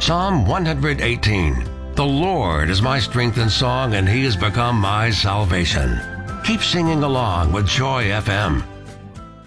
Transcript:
Psalm 118. The Lord is my strength and song, and he has become my salvation. Keep singing along with Joy FM.